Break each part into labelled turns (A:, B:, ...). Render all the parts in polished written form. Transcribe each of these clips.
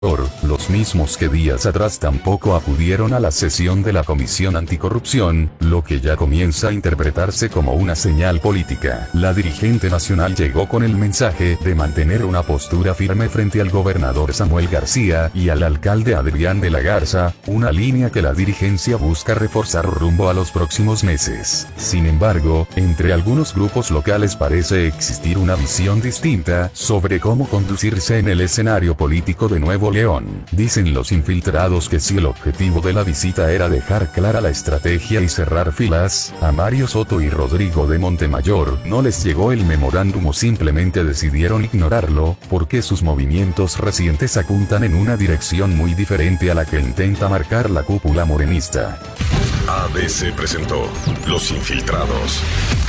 A: los mismos que días atrás tampoco acudieron a la sesión de la Comisión Anticorrupción, lo que ya comienza a interpretarse como una señal política. La dirigente nacional llegó con el mensaje de mantener una postura firme frente al gobernador Samuel García y al alcalde Adrián de la Garza, una línea que la dirigencia busca reforzar rumbo a los próximos meses. Sin embargo, entre algunos grupos locales parece existir una visión distinta sobre cómo conducirse en el escenario político de Nuevo León. Dicen los infiltrados que si el objetivo de la visita era dejar clara la estrategia y cerrar filas, a Mario Soto y Rodrigo de Montemayor no les llegó el memorándum o simplemente decidieron ignorarlo, porque sus movimientos recientes apuntan en una dirección muy diferente a la que intenta marcar la cúpula morenista.
B: ABC presentó Los Infiltrados.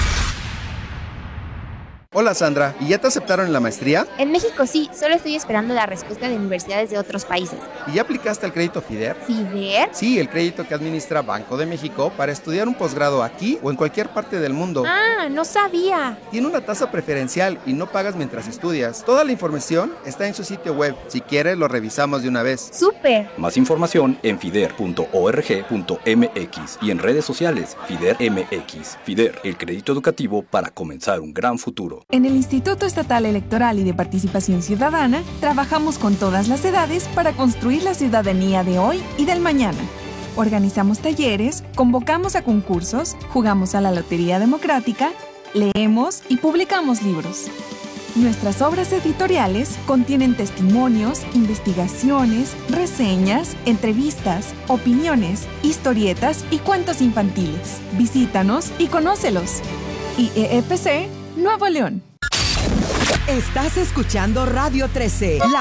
C: Hola Sandra, ¿y ya te aceptaron en la maestría?
D: En México sí, solo estoy esperando la respuesta de universidades de otros países.
C: ¿Y ya aplicaste al crédito FIDER?
D: ¿FIDER?
C: Sí, el crédito que administra Banco de México para estudiar un posgrado aquí o en cualquier parte del mundo.
D: Ah, no sabía.
C: Tiene una tasa preferencial y no pagas mientras estudias. Toda la información está en su sitio web. Si quieres, lo revisamos de una vez.
D: ¡Súper!
E: Más información en fider.org.mx y en redes sociales FIDER MX. FIDER, el crédito educativo para comenzar un gran futuro.
F: En el Instituto Estatal Electoral y de Participación Ciudadana, trabajamos con todas las edades para construir la ciudadanía de hoy y del mañana. Organizamos talleres, convocamos a concursos, jugamos a la Lotería Democrática, leemos y publicamos libros. Nuestras obras editoriales contienen testimonios, investigaciones, reseñas, entrevistas, opiniones, historietas y cuentos infantiles. Visítanos y conócelos. IEEPC Nuevo León.
G: Estás escuchando Radio 13, la